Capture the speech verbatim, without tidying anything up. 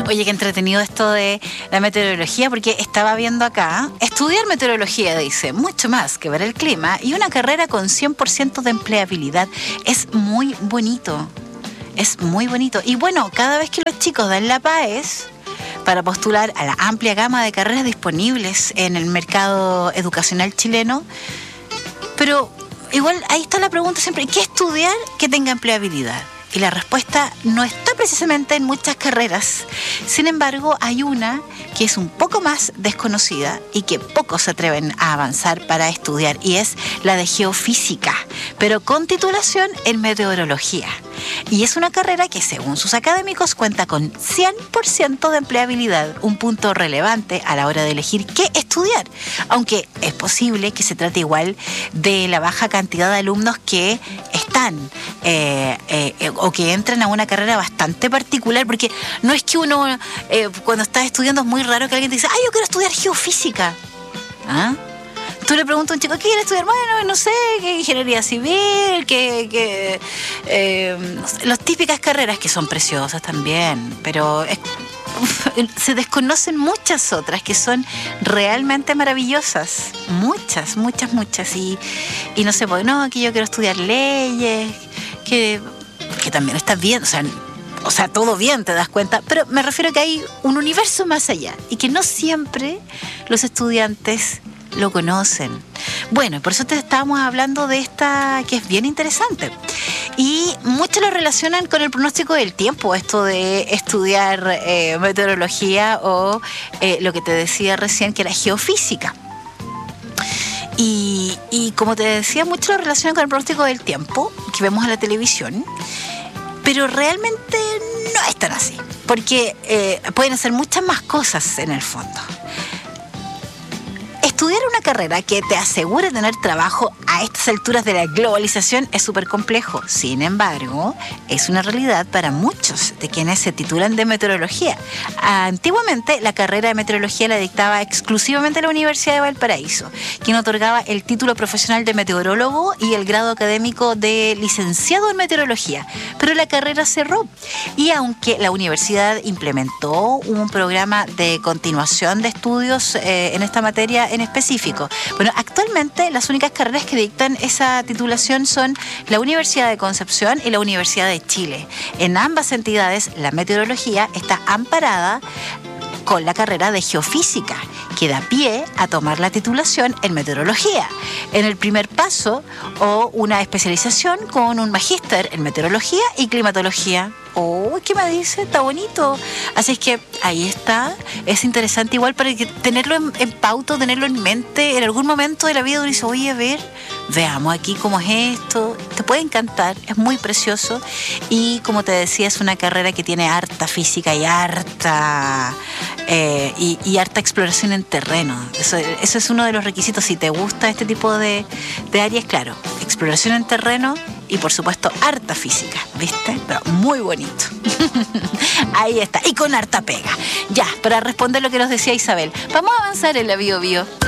Oye, qué entretenido esto de la meteorología, porque estaba viendo acá, estudiar meteorología, dice, mucho más que ver el clima, y una carrera con cien por ciento de empleabilidad. Es muy bonito, es muy bonito. Y bueno, cada vez que los chicos dan la PAES para postular a la amplia gama de carreras disponibles en el mercado educacional chileno, pero igual ahí está la pregunta siempre, ¿qué estudiar que tenga empleabilidad? Y la respuesta no está precisamente en muchas carreras. Sin embargo, hay una que es un poco más desconocida y que pocos se atreven a avanzar para estudiar, y es la de geofísica, pero con titulación en meteorología. Y es una carrera que, según sus académicos, cuenta con cien por ciento de empleabilidad, un punto relevante a la hora de elegir qué estudiar, aunque es posible que se trate igual de la baja cantidad de alumnos que están eh, eh, o que entran a una carrera bastante particular, porque no es que uno eh, cuando está estudiando es muy raro que alguien te dice, ah, yo quiero estudiar geofísica. ¿Ah? Tú le preguntas a un chico, ¿qué quiere estudiar? Bueno, no sé, ¿qué ingeniería civil? ¿Qué, qué, eh, no sé, las típicas carreras que son preciosas también, pero es, se desconocen muchas otras que son realmente maravillosas. Muchas, muchas, muchas. Y, y no sé, pues no, que yo quiero estudiar leyes, que, que también está bien, o sea... O sea, todo bien, te das cuenta, pero me refiero a que hay un universo más allá y que no siempre los estudiantes lo conocen. Bueno, por eso te estábamos hablando de esta que es bien interesante. Y muchos lo relacionan con el pronóstico del tiempo, esto de estudiar eh, meteorología o eh, lo que te decía recién, que era geofísica. Y, y como te decía, muchos lo relacionan con el pronóstico del tiempo que vemos en la televisión. Pero realmente no es tan así, porque eh, pueden hacer muchas más cosas en el fondo. Estudiar una carrera que te asegure tener trabajo a estas alturas de la globalización es súper complejo. Sin embargo, es una realidad para muchos de quienes se titulan de meteorología. Antiguamente, la carrera de meteorología la dictaba exclusivamente la Universidad de Valparaíso, quien otorgaba el título profesional de meteorólogo y el grado académico de licenciado en meteorología. Pero la carrera cerró. Y aunque la universidad implementó un programa de continuación de estudios eh, en esta materia en específico, bueno, actualmente las únicas carreras que dictan esa titulación son la Universidad de Concepción y la Universidad de Chile. En ambas entidades, la meteorología está amparada con la carrera de geofísica, que da pie a tomar la titulación en meteorología. En el primer paso, o una especialización con un magíster en meteorología y climatología. Oh, ¿qué me dice? Está bonito. Así es que ahí está. Es interesante igual para que tenerlo en, en pauta, tenerlo en mente. En algún momento de la vida uno dice, oye, a ver, veamos aquí cómo es esto. Te puede encantar, es muy precioso. Y como te decía, es una carrera que tiene harta física y harta eh, y, y harta exploración en terreno. Eso, eso es uno de los requisitos. Si te gusta este tipo de, de áreas, claro, exploración en terreno y por supuesto harta física, ¿viste? Pero muy bonito. Ahí está, y con harta pega. Ya, para responder lo que nos decía Isabel, vamos a avanzar en la Bio Bio.